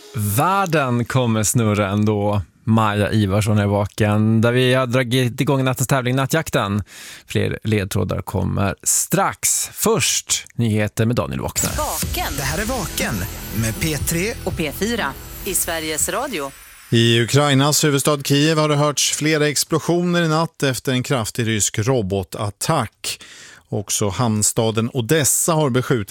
Världen kommer snurra ändå. Maja Ivarsson är vaken, där vi har dragit igång nattens tävling Nattjakten. Fler ledtrådar kommer strax. Först nyheter med Daniel Vaknar. Vaken. Det här är Vaken med P3 och P4 i Sveriges Radio. I Ukrainas huvudstad Kiev har det hörts flera explosioner i natt efter en kraftig rysk robotattack. Också hamnstaden Odessa har beskjutit